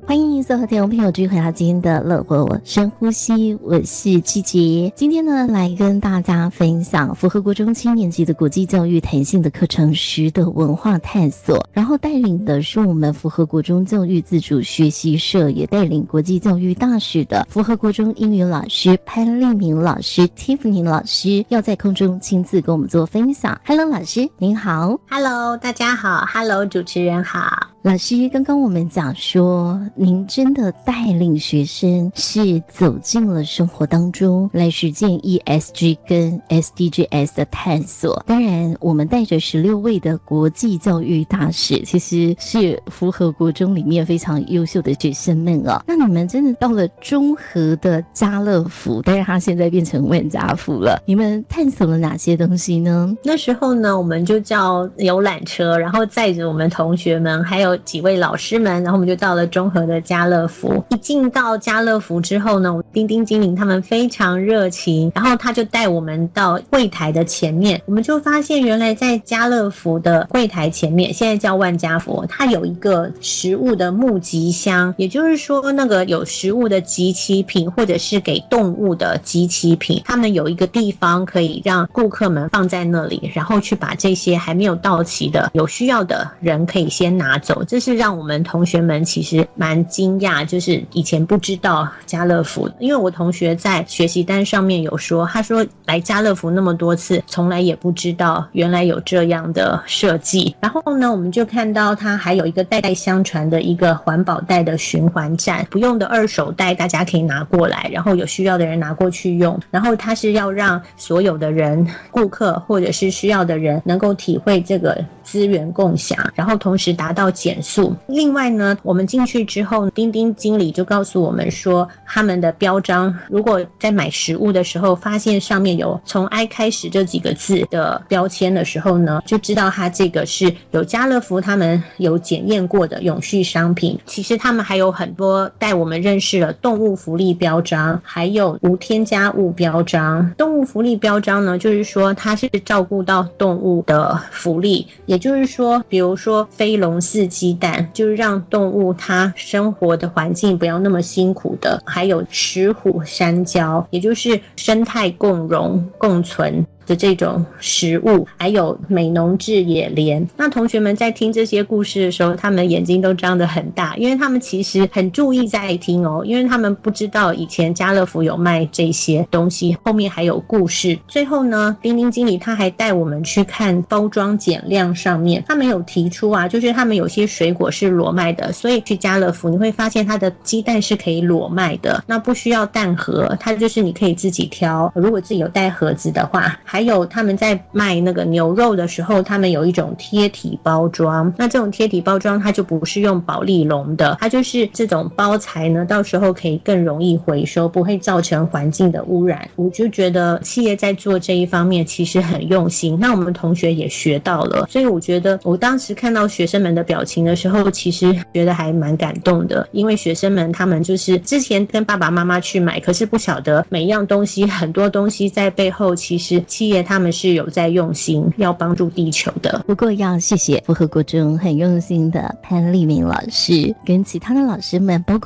欢迎所有听众朋友继续回到今天的乐活深呼吸，我是季杰。今天呢，来跟大家分享符合国中青年级的国际教育弹性的课程时的文化探索，然后带领的是我们符合国中教育自主学习社，也带领国际教育大使的符合国中英语老师潘丽明老师 Tiffany 老师，要在空中亲自跟我们做分享。Hello 老师您好。 Hello 大家好。 Hello 主持人好。 老师，刚刚我们讲说您真的带领学生是走进了生活当中来实践 ESG 跟 SDGs 的探索，当然我们带着16位的国际教育大使，其实是符合国中里面非常优秀的学生们哦。那你们真的到了中和的家乐福，但是它现在变成万家福了，你们探索了哪些东西呢？ 那时候呢，我们就叫游览车，然后载着我们同学们还有几位老师们，然后我们就到了中和的家乐福。一进到家乐福之后呢，丁丁经理他们非常热情，然后他就带我们到柜台的前面，我们就发现原来在家乐福的柜台前面，现在叫万家福，它有一个食物的募集箱，也就是说那个有食物的集齐品或者是给动物的集齐品，他们有一个地方可以让顾客们放在那里，然后去把这些还没有到齐的有需要的人可以先拿走。这是让我们同学们其实蛮惊讶，就是以前不知道家乐福，因为我同学在学习单上面有说，他说来家乐福那么多次从来也不知道原来有这样的设计。然后呢，我们就看到它还有一个代代相传的一个环保袋的循环站，不用的二手袋大家可以拿过来，然后有需要的人拿过去用，然后它是要让所有的人顾客或者是需要的人能够体会这个资源共享，然后同时达到减速。另外呢，我们进去之后，丁丁经理就告诉我们说，他们的标章如果在买食物的时候发现上面有从 I 开始这几个字的标签的时候呢，就知道它这个是有家乐福他们有检验过的永续商品。其实他们还有很多带我们认识了动物福利标章，还有无添加物标章。动物福利标章呢，就是说它是照顾到动物的福利，也就是说比如说飞龙饲鸡蛋，就是让动物它生活的环境不要那么辛苦的。还有石虎山椒，也就是生态共荣共存的这种食物，还有美浓制野莲。那同学们在听这些故事的时候，他们眼睛都张得很大，因为他们其实很注意在听哦，因为他们不知道以前家乐福有卖这些东西，后面还有故事。最后呢，丁丁经理他还带我们去看包装减量上面，他们有提出啊，就是他们有些水果是裸卖的，所以去家乐福你会发现它的鸡蛋是可以裸卖的，那不需要蛋盒，它就是你可以自己挑，如果自己有带盒子的话。还有他们在卖那个牛肉的时候，他们有一种贴体包装，那这种贴体包装它就不是用保丽龙的，它就是这种包材呢，到时候可以更容易回收，不会造成环境的污染。我就觉得企业在做这一方面其实很用心，那我们同学也学到了，所以我觉得我当时看到学生们的表情的时候，其实觉得还蛮感动的，因为学生们他们就是之前跟爸爸妈妈去买，可是不晓得每一样东西，很多东西在背后其实企业他们是有在用心要帮助地球的。 不过要谢谢符合国中很用心的潘丽明老师跟其他的老师们，包括